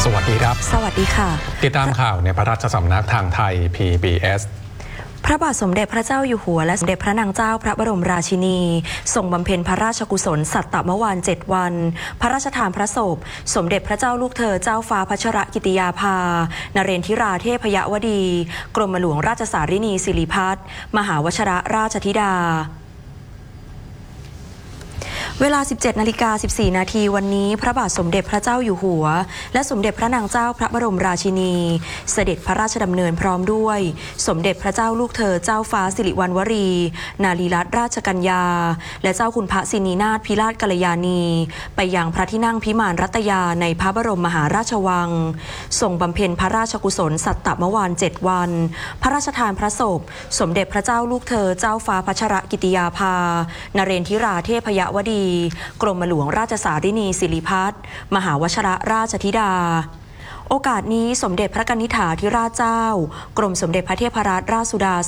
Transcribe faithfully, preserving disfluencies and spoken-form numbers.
สวัสดีครับสวัสดีค่ะติดตามข่าวในพระราชสำนักทางไทย พี บี เอสพระบาทสมเด็จพระเจ้าอยู่หัวและสมเด็จพระนางเจ้าพระบรมราชินีทรงบำเพ็ญพระราชกุศลสัตตมวานเจ็ดวันพระราชทานพระศพสมเด็จพระเจ้าลูกเธอเจ้าฟ้าพัชรกิติยาภานเรนทิราเทพยวดีกรมหลวงราชสารินีสิริพัฒน์มหาวชรราชธิดาเวลา สิบเจ็ดนาฬิกาสิบสี่นาทีวันนี้พระบาทสมเด็จพระเจ้าอยู่หัวและสมเด็จพระนางเจ้าพระบรมราชินีเสด็จพระราชดำเนินพร้อมด้วยสมเด็จพระเจ้าลูกเธอเจ้าฟ้าสิริวัณวรีนารีรัตนราชกัญญาและเจ้าคุณพระสินีนาถพิราชกัลยาณีไปยังพระที่นั่งพิมานรัตยาในพระบรมมหาราชวังทรงบำเพ็ญพระราชกุศลสัตตมวานเจ็ดวันพระราชทานพระศพสมเด็จพระเจ้าลูกเธอเจ้าฟ้าพัชรกิติยาภานเรนทิราเทพยวดีกรมหลวงราชสารินีสิริพัฒน์มหาวชรราชธิดาโอกาสนี้สมเด็จพระกนิษฐาธิราชเจ้ากรมสมเด็จพระเทพรัตนราชสุดา